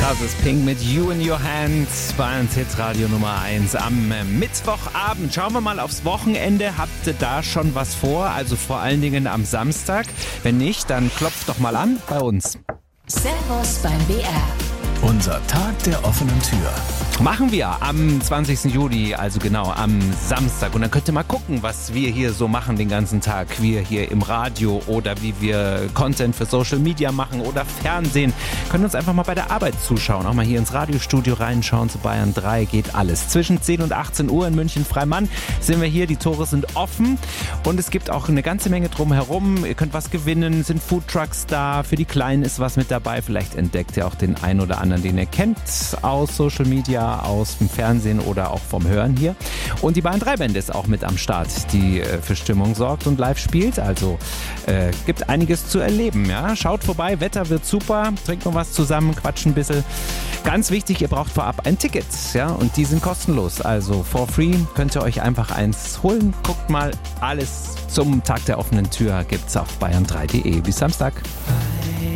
Das ist Pink mit You in Your Hands bei uns Hitradio Nummer 1 am Mittwochabend. Schauen wir mal aufs Wochenende. Habt ihr da schon was vor? Also vor allen Dingen am Samstag. Wenn nicht, dann klopft doch mal an bei uns. Servus beim BR. Unser Tag der offenen Tür. Machen wir am 20. Juli, also genau am Samstag. Und dann könnt ihr mal gucken, was wir hier so machen den ganzen Tag. Wir hier im Radio oder wie wir Content für Social Media machen oder Fernsehen. Können uns einfach mal bei der Arbeit zuschauen. Auch mal hier ins Radiostudio reinschauen zu Bayern 3. Geht alles. Zwischen 10 und 18 Uhr in München-Freimann sind wir hier. Die Tore sind offen. Und es gibt auch eine ganze Menge drumherum. Ihr könnt was gewinnen. Sind Foodtrucks da. Für die Kleinen ist was mit dabei. Vielleicht entdeckt ihr auch den einen oder anderen, den ihr kennt aus Social Media, aus dem Fernsehen oder auch vom Hören hier. Und die Bayern 3 Band ist auch mit am Start, die für Stimmung sorgt und live spielt. Also gibt einiges zu erleben. Ja? Schaut vorbei, Wetter wird super, trinkt noch was zusammen, quatscht ein bisschen. Ganz wichtig, ihr braucht vorab ein Ticket. Ja? Und die sind kostenlos. Also for free könnt ihr euch einfach eins holen. Guckt mal, alles zum Tag der offenen Tür gibt's auf bayern3.de. Bis Samstag.